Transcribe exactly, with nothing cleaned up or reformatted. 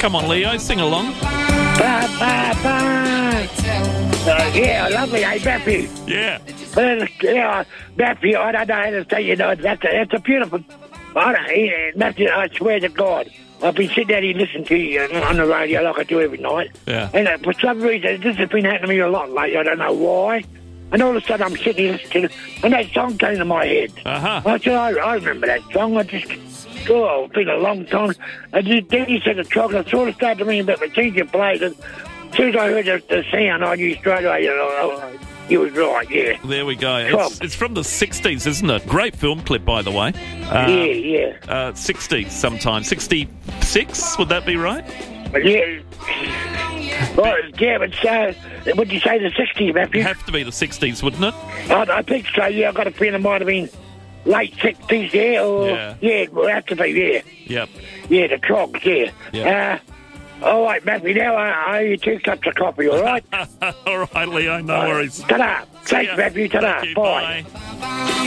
Come on, Leo, sing along. Ba, ba, ba. Uh, yeah, lovely, eh, Matthew? Yeah. Well, yeah, Matthew, I don't know how to say, you know, that's a, that's a beautiful... I don't, yeah, Matthew, I swear to God, I've been sitting down here listening to you on the radio like I do every night. Yeah. And uh, for some reason, this has been happening to me a lot lately. I don't know why. And all of a sudden, I'm sitting here listening to it, and that song came to my head. Uh-huh. I said, I, I remember that song. I just... Oh, it's been a long time. And then he said the chocolate. I sort of started to ring about the things you played. And as soon as I heard the, the sound, I knew straight away, you know, you was right, yeah. There we go. It's, it's from the sixties, isn't it? Great film clip, by the way. Uh, yeah, yeah. Uh, sixties sometime. sixty-six, would that be right? Yeah. Well, yeah, but uh, would you say the sixties, Matthew? It'd have to be the sixties, wouldn't it? I, I think so, yeah. I've got a feeling it might have been late sixties, yeah, or... Yeah. Yeah, it would have to be, yeah. Yep. Yeah, the Trogs, yeah. Yeah. Uh, all right, Matthew, now I, I owe you two cups of coffee, all right? All right, Leo, no worries. Ta-da. Thanks, ya. Matthew, ta-da. Thank you, Bye. bye.